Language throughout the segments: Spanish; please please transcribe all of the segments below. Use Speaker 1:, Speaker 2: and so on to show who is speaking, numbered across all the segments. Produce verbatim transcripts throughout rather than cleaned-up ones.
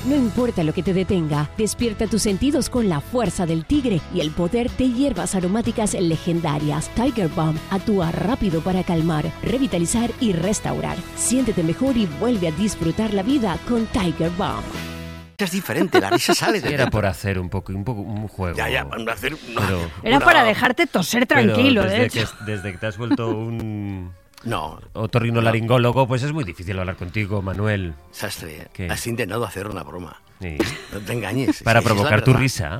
Speaker 1: No importa lo que te detenga, despierta tus sentidos con la fuerza del tigre y el poder de hierbas aromáticas legendarias. Tiger Balm actúa rápido para calmar, revitalizar y restaurar. Siéntete mejor y vuelve a disfrutar la vida con Tiger Balm.
Speaker 2: Es diferente, la risa sale de
Speaker 3: Era
Speaker 2: dentro.
Speaker 3: por hacer un poco un poco un juego.
Speaker 2: Ya, ya, para hacer... No,
Speaker 3: Pero-
Speaker 4: Era
Speaker 2: una-
Speaker 4: para dejarte toser tranquilo,
Speaker 3: Pero
Speaker 4: de
Speaker 3: desde
Speaker 4: hecho.
Speaker 3: que, desde que te has vuelto un
Speaker 2: No,
Speaker 3: otorrinolaringólogo, pues es muy difícil hablar contigo, Manuel.
Speaker 2: Sastre,
Speaker 3: ¿Qué?
Speaker 2: has intentado hacer una broma.
Speaker 3: Sí.
Speaker 2: No te engañes.
Speaker 3: Para
Speaker 2: es que esa es la
Speaker 3: provocar tu
Speaker 2: verdad.
Speaker 3: risa.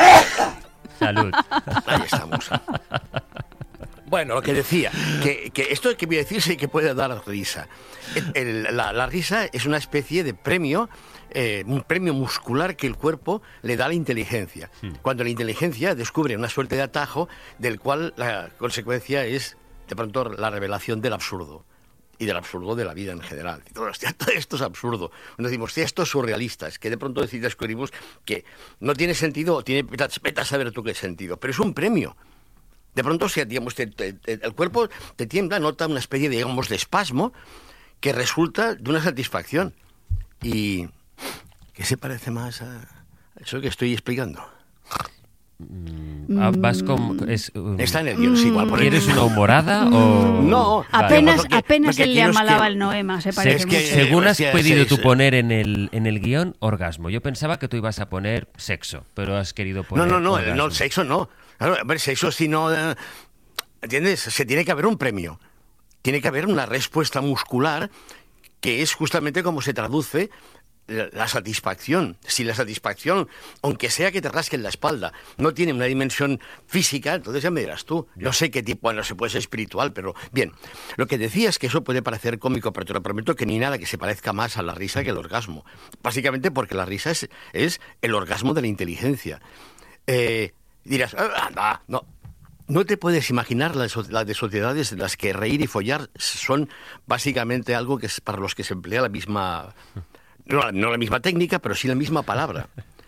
Speaker 3: Salud.
Speaker 2: Ahí estamos. Bueno, lo que decía, que, que esto que voy a decir sí que puede dar risa. El- el- la, la risa es una especie de premio, eh, un premio muscular que el cuerpo le da a la inteligencia. Cuando la inteligencia descubre una suerte de atajo del cual la consecuencia es, de pronto, la revelación del absurdo. Y del absurdo de la vida en general. Y todo, hostia, todo esto es absurdo. Nos decimos, hostia, esto es surrealista. Es que de pronto dec- descubrimos que no tiene sentido, o tiene, vete a saber tú qué sentido, pero es un premio. De pronto, o sea, digamos, te- te- te- el cuerpo te tiembla, nota una especie de, digamos, de espasmo que resulta de una satisfacción. Y ¿qué se parece más a eso que estoy explicando?
Speaker 3: Ah, vas con... Es, um,
Speaker 2: Está en el guión, sí, igual. por el-
Speaker 3: ¿Quieres una humorada o...?
Speaker 2: No.
Speaker 3: Vale.
Speaker 4: Apenas,
Speaker 2: Lo que-
Speaker 4: apenas
Speaker 2: lo que
Speaker 4: él le
Speaker 2: quiero es
Speaker 4: amalaba
Speaker 2: que-
Speaker 4: el Noema, se
Speaker 3: Se-
Speaker 4: parece
Speaker 2: es que-
Speaker 4: mucho.
Speaker 3: según has
Speaker 2: Sí,
Speaker 3: pedido
Speaker 2: sí,
Speaker 3: tú
Speaker 2: sí.
Speaker 3: poner en el, en el guión orgasmo. Yo pensaba que tú ibas a poner sexo, pero has querido
Speaker 2: No,
Speaker 3: poner
Speaker 2: no, no,
Speaker 3: orgasmo.
Speaker 2: no, el sexo no. Claro, a ver, sexo si no... eh, ¿Entiendes? Se tiene que haber un premio. Tiene que haber una respuesta muscular que es justamente como se traduce la, la satisfacción. Si la satisfacción, aunque sea que te rasquen la espalda, no tiene una dimensión física, entonces ya me dirás tú. No sé qué tipo, bueno, se puede ser espiritual, pero bien. Lo que decía es que eso puede parecer cómico, pero te lo prometo que ni nada que se parezca más a la risa que el orgasmo. Básicamente porque la risa es, es el orgasmo de la inteligencia. Eh, dirás, ah, anda, no. No te puedes imaginar las, las de sociedades en las que reír y follar son básicamente algo que es para los que se emplea la misma, no, no la misma técnica, pero sí la misma palabra.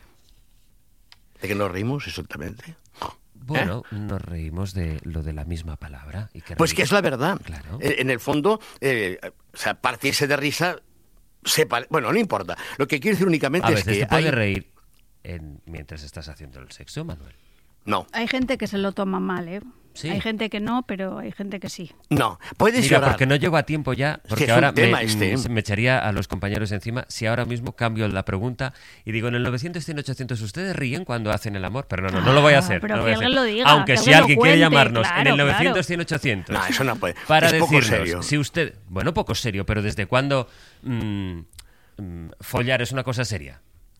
Speaker 2: ¿De qué nos reímos exactamente?
Speaker 3: Bueno, nos reímos de lo de la misma palabra. Y que
Speaker 2: Pues que es la verdad.
Speaker 3: Claro.
Speaker 2: En, en el fondo, eh, o sea, partirse de risa, se pare- bueno, no importa. Lo que quiero decir únicamente
Speaker 3: A
Speaker 2: es
Speaker 3: veces
Speaker 2: que
Speaker 3: te puedes
Speaker 2: hay-
Speaker 3: reír en- mientras estás haciendo el sexo, Manuel.
Speaker 2: No,
Speaker 4: Hay gente que se lo toma mal, ¿eh?
Speaker 3: Sí.
Speaker 4: Hay gente que no, pero hay gente que sí.
Speaker 2: no. Puedes
Speaker 3: Mira,
Speaker 2: llorar.
Speaker 3: porque no llego a tiempo ya, porque
Speaker 2: es un
Speaker 3: ahora
Speaker 2: tema
Speaker 3: me,
Speaker 2: este, ¿eh?
Speaker 3: mm, me echaría a los compañeros encima si ahora mismo cambio la pregunta y digo en el novecientos, cien, ochocientos, ¿ustedes ríen cuando hacen el amor? Pero no, no, no lo voy a hacer.
Speaker 4: pero
Speaker 3: no
Speaker 4: que
Speaker 3: lo voy a
Speaker 4: alguien
Speaker 3: hacer.
Speaker 4: lo diga,
Speaker 3: Aunque
Speaker 4: que
Speaker 3: si
Speaker 4: alguien lo
Speaker 3: alguien quiere
Speaker 4: cuente,
Speaker 3: llamarnos en
Speaker 4: claro,
Speaker 3: el
Speaker 4: claro.
Speaker 3: novecientos, cien, ochocientos
Speaker 2: No, eso no puede.
Speaker 3: para
Speaker 2: Es poco
Speaker 3: decirnos
Speaker 2: serio.
Speaker 3: si usted, bueno, poco serio, pero ¿desde cuándo mm, mm, follar es una cosa seria?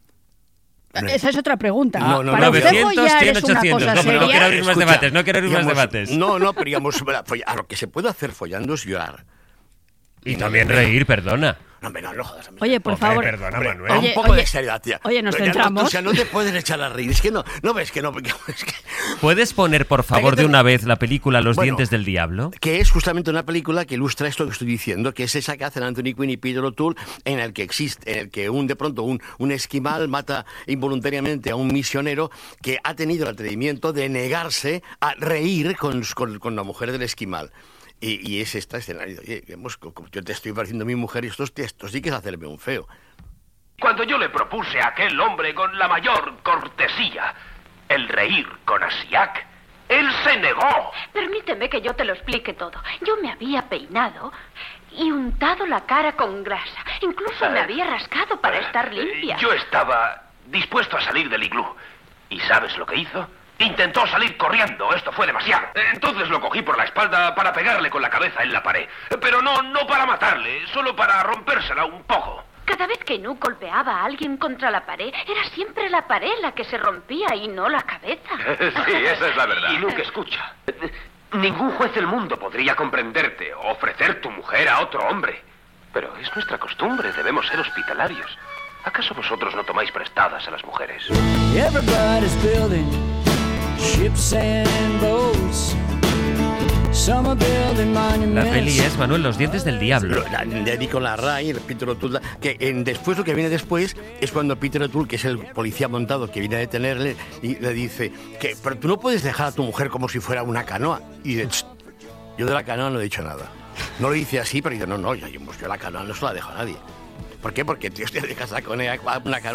Speaker 4: Esa es otra pregunta.
Speaker 2: No, no,
Speaker 4: Para usted
Speaker 3: novecientos,
Speaker 4: follar
Speaker 3: cien,
Speaker 4: es una
Speaker 3: ochocientos.
Speaker 4: cosa
Speaker 3: No, pero no
Speaker 4: seria.
Speaker 3: quiero abrir más
Speaker 2: Escucha,
Speaker 3: debates, no quiero abrir más
Speaker 2: digamos,
Speaker 3: debates.
Speaker 2: No, no, pero digamos, a lo que se puede hacer follando es llorar.
Speaker 3: Y también reír, perdona.
Speaker 2: No, hombre, no, no jodas. hombre.
Speaker 4: Oye, por
Speaker 3: Hombre,
Speaker 4: favor.
Speaker 3: perdona,
Speaker 2: Hombre,
Speaker 3: Manuel.
Speaker 4: Oye,
Speaker 2: un poco
Speaker 4: oye,
Speaker 2: de seriedad, tía.
Speaker 4: oye, nos
Speaker 2: Pero ya no-
Speaker 4: centramos.
Speaker 2: o sea, no te puedes echar a reír. Es que no, no ves que no. porque- es que,
Speaker 3: ¿Puedes poner, por favor,
Speaker 2: Hay que
Speaker 3: de una
Speaker 2: tener-
Speaker 3: vez la película Los
Speaker 2: Bueno,
Speaker 3: dientes del diablo?
Speaker 2: que es justamente una película que ilustra esto que estoy diciendo, que es esa que hacen Anthony Quinn y Peter O'Toole, en el que existe, en el que un de pronto un, un esquimal mata involuntariamente a un misionero que ha tenido el atrevimiento de negarse a reír con, con, con la mujer del esquimal. Y, y es esta escenario. Oye, vemos, como yo te estoy pareciendo mi mujer y esto, esto sí que es hacerme un feo.
Speaker 5: Cuando yo le propuse a aquel hombre con la mayor cortesía el reír con Asiak, él se negó.
Speaker 6: Permíteme que yo te lo explique todo. Yo me había peinado y untado la cara con grasa. Incluso me había rascado para estar limpia.
Speaker 5: Yo estaba dispuesto a salir del iglú. ¿Y sabes lo que hizo? Intentó salir corriendo, esto fue demasiado. Entonces lo cogí por la espalda para pegarle con la cabeza en la pared. Pero no, no para matarle, solo para rompérsela un poco.
Speaker 6: Cada vez que Nu golpeaba a alguien contra la pared, era siempre la pared la que se rompía y no la cabeza.
Speaker 5: Sí, esa es la verdad. Y Luke, escucha. Ningún juez del mundo podría comprenderte o ofrecer tu mujer a otro hombre. Pero es nuestra costumbre, debemos ser hospitalarios. ¿Acaso vosotros no tomáis prestadas a las mujeres?
Speaker 7: Everybody's building ships and boats. Some are building monuments.
Speaker 3: La peli es, Manuel, Los dientes del diablo.
Speaker 2: Lo- la- De Nicolas Ray, el Peter O'Toole, que en, después, lo que viene después, es cuando Peter O'Toole, que es el policía montado que viene a detenerle, y le dice que, pero tú no puedes dejar a tu mujer como si fuera una canoa. Y dice, "Tst, yo de la canoa no he dicho nada. No lo dice así, pero dice, no, no, yo, yo la canoa no se la dejo a nadie. ¿Por qué? Porque tío, estoy de casa con ella, una canoa.